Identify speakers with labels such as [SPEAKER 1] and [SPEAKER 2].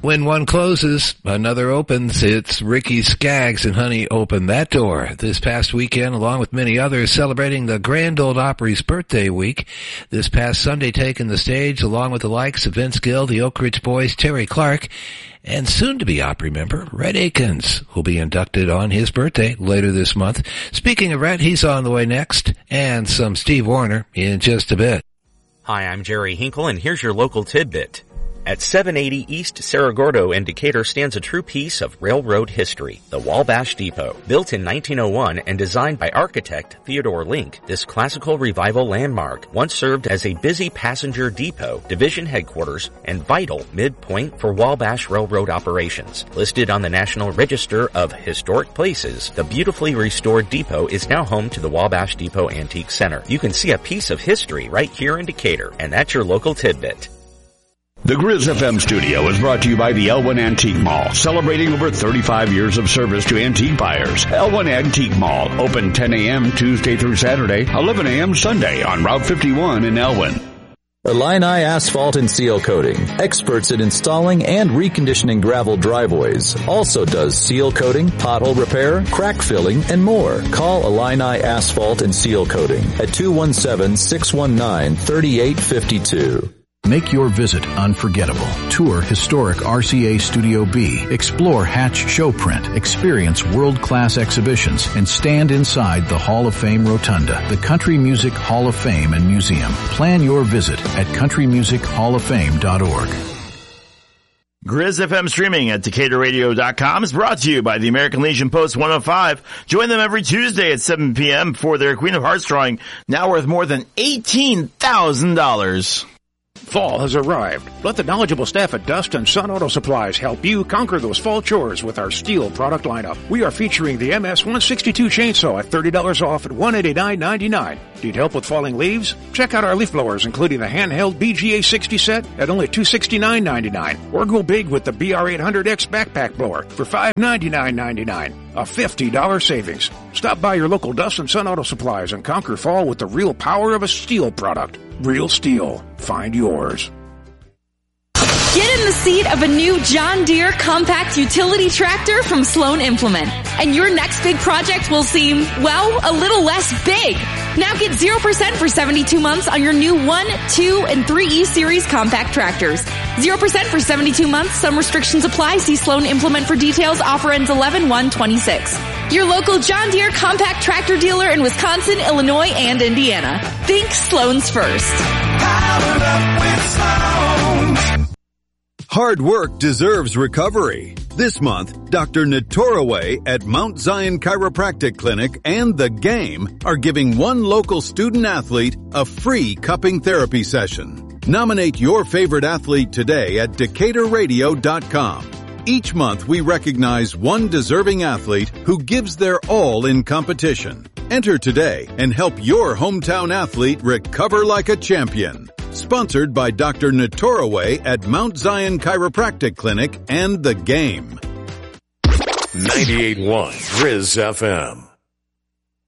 [SPEAKER 1] When one closes, another opens. It's Ricky Skaggs and Honey Open That Door. This past weekend, along with many others, celebrating the Grand Ole Opry's birthday week. This past Sunday, taking the stage along with the likes of Vince Gill, the Oak Ridge Boys, Terry Clark, and soon-to-be Opry member, Rhett Akins, who'll be inducted on his birthday later this month. Speaking of Rhett, he's on the way next, and some Steve Wariner in just a bit.
[SPEAKER 2] Hi, I'm Jerry Hinkle, and here's your local tidbit. At 780 East Cerro Gordo in Decatur stands a true piece of railroad history, the Wabash Depot. Built in 1901 and designed by architect Theodore Link, this classical revival landmark once served as a busy passenger depot, division headquarters, and vital midpoint for Wabash Railroad operations. Listed on the National Register of Historic Places, the beautifully restored depot is now home to the Wabash Depot Antique Center. You can see a piece of history right here in Decatur, and that's your local tidbit.
[SPEAKER 3] The Grizz FM studio is brought to you by the Elwyn Antique Mall, celebrating over 35 years of service to antique buyers. Elwyn Antique Mall, open 10 a.m. Tuesday through Saturday, 11 a.m. Sunday on Route 51 in Elwyn.
[SPEAKER 4] Illini Asphalt and Seal Coating, experts at installing and reconditioning gravel driveways. Also does seal coating, pothole repair, crack filling, and more. Call Illini Asphalt and Seal Coating at 217-619-3852.
[SPEAKER 5] Make your visit unforgettable. Tour historic RCA Studio B. Explore Hatch Showprint. Experience world-class exhibitions and stand inside the Hall of Fame Rotunda, the Country Music Hall of Fame and Museum. Plan your visit at countrymusichallaffame.org.
[SPEAKER 6] Grizz FM streaming at DecaturRadio.com is brought to you by the American Legion Post 105. Join them every Tuesday at 7 p.m. for their Queen of Hearts drawing, now worth more than $18,000.
[SPEAKER 7] Fall has arrived. Let the knowledgeable staff at Dust and Sun Auto Supplies help you conquer those fall chores with our steel product lineup. We are featuring the MS-162 chainsaw at $30 off at $189.99. Need help with falling leaves? Check out our leaf blowers, including the handheld BGA 60 set at only $269.99. Or go big with the BR800X backpack blower for $599.99. A $50 savings. Stop by your local Dust and Sun Auto Supplies and conquer fall with the real power of a steel product. Real steel. Find yours.
[SPEAKER 8] Get in the seat of a new John Deere compact utility tractor from Sloan Implement, and your next big project will seem, well, a little less big. Now get 0% for 72 months on your new 1, 2, and 3E Series compact tractors. 0% for 72 months. Some restrictions apply. See Sloan Implement for details. Offer ends 11/1/26. Your local John Deere compact tractor dealer in Wisconsin, Illinois, and Indiana. Think Sloan's first.
[SPEAKER 9] Powered up with Sloan.
[SPEAKER 10] Hard work deserves recovery. This month, Dr. Natoraway at Mount Zion Chiropractic Clinic and The Game are giving one local student athlete a free cupping therapy session. Nominate your favorite athlete today at DecaturRadio.com. Each month, we recognize one deserving athlete who gives their all in competition. Enter today and help your hometown athlete recover like a champion. Sponsored by Dr. Natoraway at Mount Zion Chiropractic Clinic and The Game.
[SPEAKER 11] 98.1 Grizz FM.